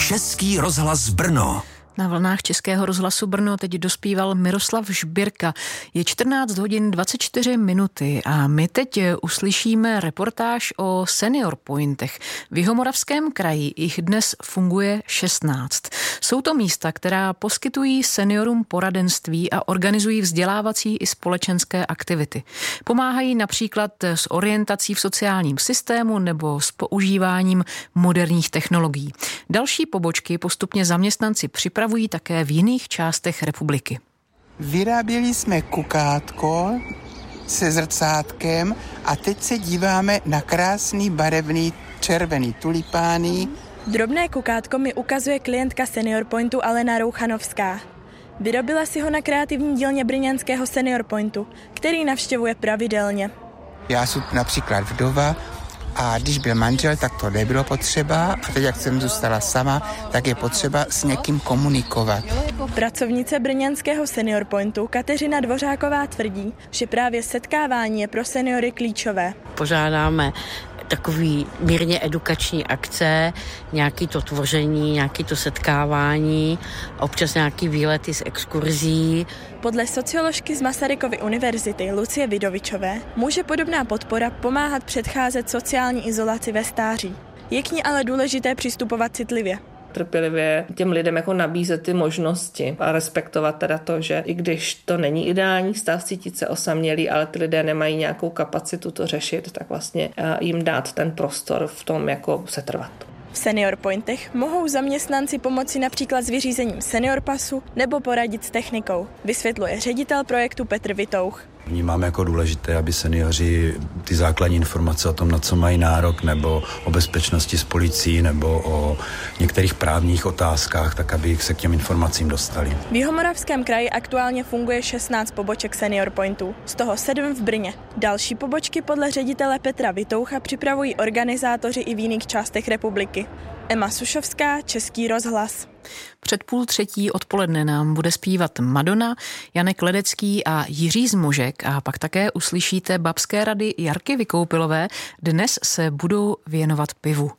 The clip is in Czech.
Český rozhlas Brno. Na vlnách Českého rozhlasu Brno teď dospíval Miroslav Žbirka. Je 14 hodin 24 minuty a my teď uslyšíme reportáž o Senior Pointech. V Jihomoravském kraji jich dnes funguje 16. Jsou to místa, která poskytují seniorům poradenství a organizují vzdělávací i společenské aktivity. Pomáhají například s orientací v sociálním systému nebo s používáním moderních technologií. Další pobočky postupně zaměstnanci připravují také v jiných částech republiky. Vyráběli jsme kukátko se zrcátkem a teď se díváme na krásný barevný červený tulipány. Drobné kukátko mi ukazuje klientka Senior Pointu Alena Rouchanovská. Vyrobila si ho na kreativní dílně brněnského Senior Pointu, který navštěvuje pravidelně. Já jsem například vdova a když byl manžel, tak to nebylo potřeba a teď, jak jsem zůstala sama, tak je potřeba s někým komunikovat. Pracovnice brněnského Senior Pointu Kateřina Dvořáková tvrdí, že právě setkávání je pro seniory klíčové. Pořádáme takový mírně edukační akce, nějaký to tvoření, nějaký to setkávání, občas nějaký výlety z exkurzí. Podle socioložky z Masarykovy univerzity Lucie Vidovičové může podobná podpora pomáhat předcházet sociální izolaci ve stáří. Je k ní ale důležité přistupovat citlivě. Trpělivě těm lidem jako nabízet ty možnosti a respektovat teda to, že i když to není ideální stav cítit se osamělý, ale ty lidé nemají nějakou kapacitu to řešit, tak vlastně jim dát ten prostor v tom jako setrvat. V Senior Pointech mohou zaměstnanci pomoci například s vyřízením senior pasu nebo poradit s technikou, vysvětluje ředitel projektu Petr Vitouch. Vnímáme jako důležité, aby seniori ty základní informace o tom, na co mají nárok, nebo o bezpečnosti s policií, nebo o některých právních otázkách, tak aby se k těm informacím dostali. V Jihomoravském kraji aktuálně funguje 16 poboček Senior Pointů, z toho 7 v Brně. Další pobočky podle ředitele Petra Vitoucha připravují organizátoři i v jiných částech republiky. Emma Sušovská, Český rozhlas. Před 2:30 odpoledne nám bude zpívat Madonna, Janek Ledecký a Jiří Zmožek a pak také uslyšíte babské rady Jarky Vykoupilové. Dnes se budou věnovat pivu.